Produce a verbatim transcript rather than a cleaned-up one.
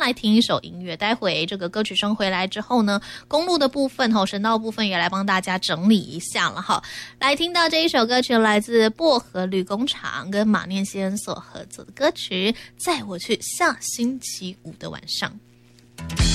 来听一首音乐，待会这个歌曲声回来之后呢，公路的部分、神道部分也来帮大家整理一下了哈。来听到这一首歌曲，来自薄荷绿工厂跟马念先所合作的歌曲《载我去下星期五的晚上》。